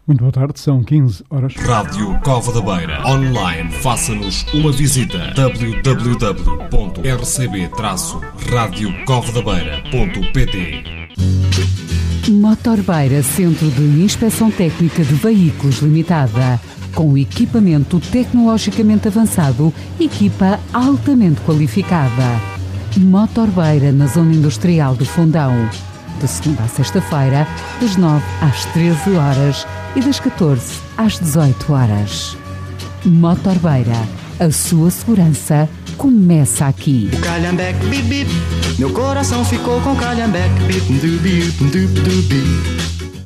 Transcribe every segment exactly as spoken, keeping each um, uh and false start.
Muito boa tarde, são quinze horas. Rádio Cova da Beira. Online, faça-nos uma visita. w w w ponto r c b traço rádio cova da beira ponto p t. Motor Beira, Centro de Inspeção Técnica de Veículos Limitada. Com equipamento tecnologicamente avançado, equipa altamente qualificada. Motor Beira, na Zona Industrial do Fundão. De segunda a sexta-feira, das nove às treze horas e das catorze às dezoito horas. Motor Beira, a sua segurança começa aqui. O calhambeque, bip, bip, meu coração ficou com calhambeque, bip, du, bip, du, du, bip.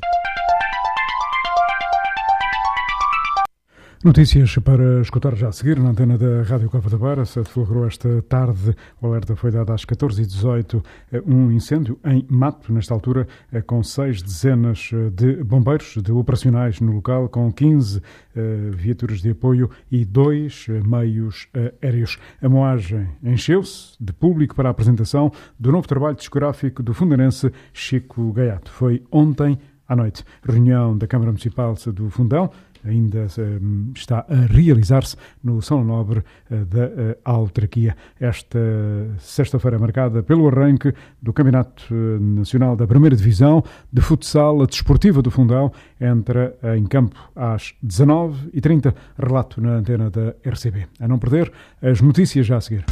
Notícias para escutar já a seguir na antena da Rádio Cova da Beira. Se deflagrou esta tarde, o alerta foi dado às catorze e dezoito, um incêndio em Mato, nesta altura, com seis dezenas de bombeiros de operacionais no local, com quinze uh, viaturas de apoio e dois meios uh, aéreos. A moagem encheu-se de público para a apresentação do novo trabalho discográfico do fundanense Chico Gaiato. Foi ontem à noite. Reunião da Câmara Municipal do Fundão ainda um, está a realizar-se no Salão Nobre uh, da uh, autarquia. Esta sexta-feira marcada pelo arranque do Campeonato Nacional da Primeira Divisão de Futsal. A Desportiva do Fundão entra uh, em campo às dezanove e trinta. Relato na antena da R C B. A não perder, as notícias já a seguir.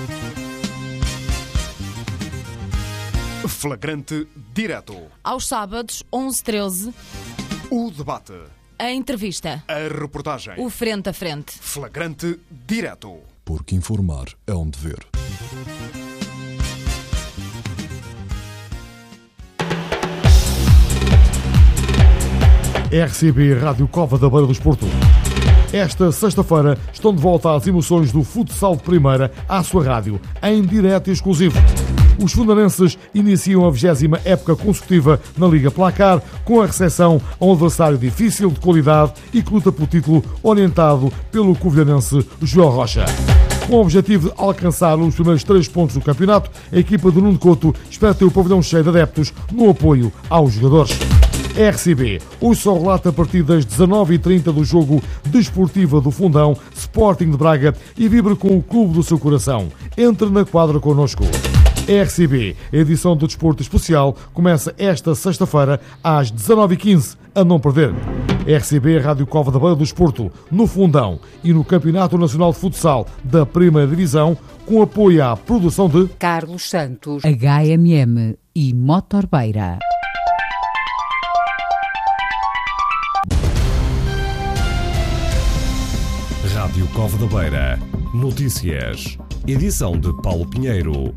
Flagrante direto. Aos sábados, onze e treze. O debate. A entrevista. A reportagem. O frente a frente. Flagrante direto. Porque informar é um dever. R C B Rádio Cova da Beira do Desporto. Esta sexta-feira estão de volta às emoções do futsal de primeira à sua rádio, em direto e exclusivo. Os fundanenses iniciam a vigésima época consecutiva na Liga Placar, com a recepção a um adversário difícil, de qualidade e que luta pelo título, orientado pelo covilhanense João Rocha. Com o objetivo de alcançar os primeiros três pontos do campeonato, a equipa do Nuno Couto espera ter o pavilhão cheio de adeptos no apoio aos jogadores. R C B, hoje só relata a partir das dezanove e trinta do jogo Desportiva do Fundão, Sporting de Braga, e vibra com o clube do seu coração. Entre na quadra connosco. R C B, a edição do Desporto Especial, começa esta sexta-feira às dezanove e quinze, a não perder. R C B Rádio Cova da Beira do Desporto, no Fundão e no Campeonato Nacional de Futsal da Primeira Divisão, com apoio à produção de Carlos Santos, H M M e Motor Beira. Rádio Cova da Beira. Notícias. Edição de Paulo Pinheiro.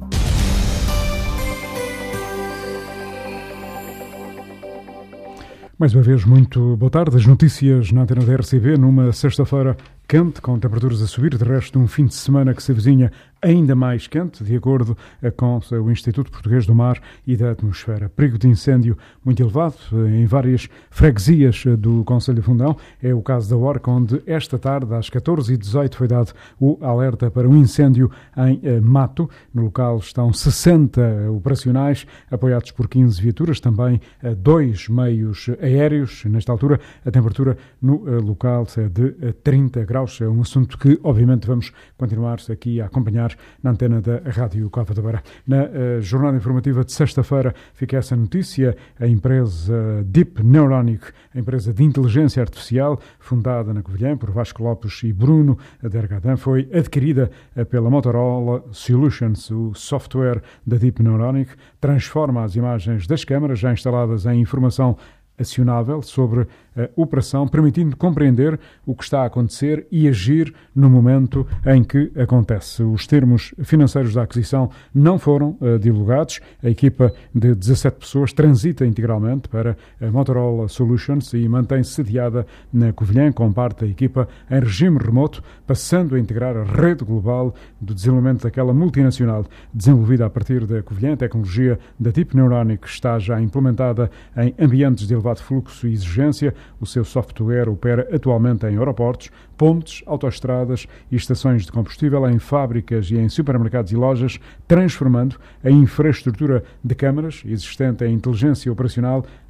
Mais uma vez, muito boa tarde. As notícias na antena da R C B numa sexta-feira quente, com temperaturas a subir, de resto de um fim de semana que se avizinha ainda mais quente, de acordo com o Instituto Português do Mar e da Atmosfera. Perigo de incêndio muito elevado em várias freguesias do Concelho de Fundão. É o caso da Orca, onde esta tarde, às catorze e dezoito, foi dado o alerta para um incêndio em Mato. No local estão sessenta operacionais, apoiados por quinze viaturas, também dois meios aéreos. Nesta altura, a temperatura no local é de trinta graus. É um assunto que, obviamente, vamos continuar aqui a acompanhar na antena da Rádio Cova da Beira. Na uh, jornada informativa de sexta-feira fica essa notícia. A empresa Deep Neuronic, a empresa de inteligência artificial, fundada na Covilhã por Vasco Lopes e Bruno Dergadan, foi adquirida pela Motorola Solutions. O software da Deep Neuronic transforma as imagens das câmaras já instaladas em informação acionável sobre a operação, permitindo compreender o que está a acontecer e agir no momento em que acontece. Os termos financeiros da aquisição não foram uh, divulgados. A equipa de dezassete pessoas transita integralmente para a Motorola Solutions e mantém-se sediada na Covilhã, com parte da equipa em regime remoto, passando a integrar a rede global do desenvolvimento daquela multinacional desenvolvida a partir da Covilhã. A tecnologia da Deep Neuronic está já implementada em ambientes de elevado fluxo e exigência. O seu software opera atualmente em aeroportos, pontes, autoestradas e estações de combustível, em fábricas e em supermercados e lojas, transformando a infraestrutura de câmaras existente em inteligência operacional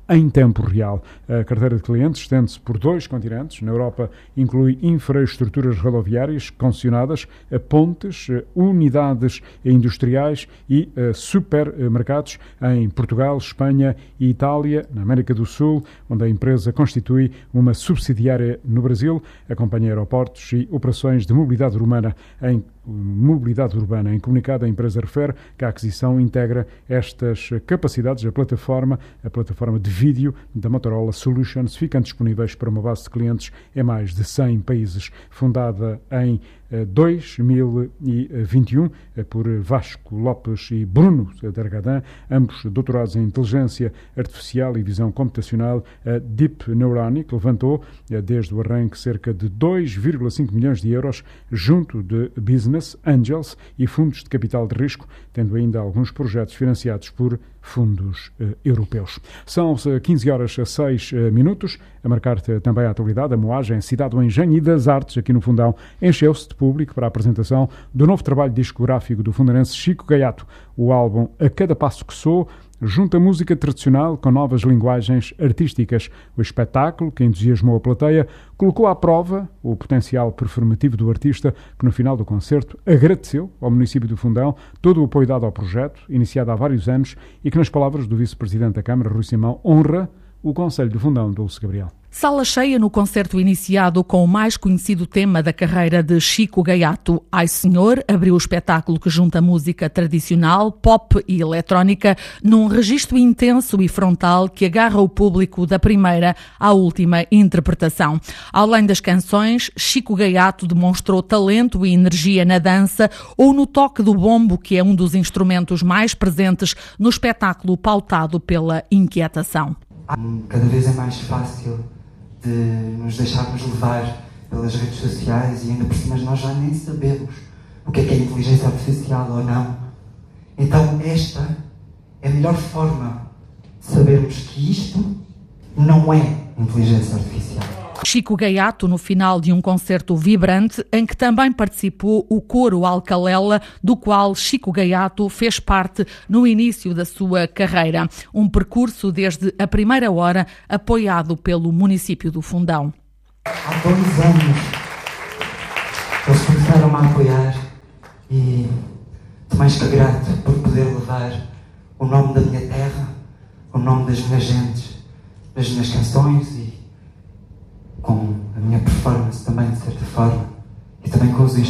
em tempo real. A carteira de clientes estende-se por dois continentes. Na Europa inclui infraestruturas rodoviárias concessionadas, pontes, unidades industriais e uh, supermercados em Portugal, Espanha e Itália. Na América do Sul, onde a empresa constitui uma subsidiária no Brasil, acompanha aeroportos e operações de mobilidade urbana em mobilidade urbana. Em comunicado, a empresa refere que a aquisição integra estas capacidades. A plataforma, a plataforma de vídeo da Motorola Solutions, ficam disponíveis para uma base de clientes em mais de cem países. Fundada em dois mil e vinte e um por Vasco Lopes e Bruno Dargadã, ambos doutorados em inteligência artificial e visão computacional, a Deep Neuronic levantou desde o arranque cerca de dois vírgula cinco milhões de euros junto de Business Angels e fundos de capital de risco, tendo ainda alguns projetos financiados por fundos eh, europeus. São quinze horas a seis minutos, a marcar também a atualidade. A Moagem, Cidade do Engenho e das Artes, aqui no Fundão, encheu-se de público para a apresentação do novo trabalho discográfico do fundanense Chico Gaiato. O álbum A Cada Passo que Sou junta música tradicional com novas linguagens artísticas. O espetáculo, que entusiasmou a plateia, colocou à prova o potencial performativo do artista, que no final do concerto agradeceu ao município do Fundão todo o apoio dado ao projeto, iniciado há vários anos, e que, nas palavras do vice-presidente da Câmara, Rui Simão, honra o Conselho do Fundão, Dulce Gabriel. Sala cheia no concerto iniciado com o mais conhecido tema da carreira de Chico Gaiato. Ai Senhor abriu o espetáculo que junta música tradicional, pop e eletrónica num registro intenso e frontal que agarra o público da primeira à última interpretação. Além das canções, Chico Gaiato demonstrou talento e energia na dança ou no toque do bombo, que é um dos instrumentos mais presentes no espetáculo pautado pela inquietação. Cada vez é mais fácil de nos deixarmos levar pelas redes sociais e ainda por cima nós já nem sabemos o que é que é inteligência artificial ou não. Então esta é a melhor forma de sabermos que isto não é inteligência artificial. Chico Gaiato, no final de um concerto vibrante, em que também participou o coro Alcalela, do qual Chico Gaiato fez parte no início da sua carreira. Um percurso desde a primeira hora, apoiado pelo município do Fundão. Há dois anos eles começaram a apoiar e estou mais que grato por poder levar o nome da minha terra, o nome das minhas gentes, das minhas canções e com a minha performance também, de certa forma, e também com os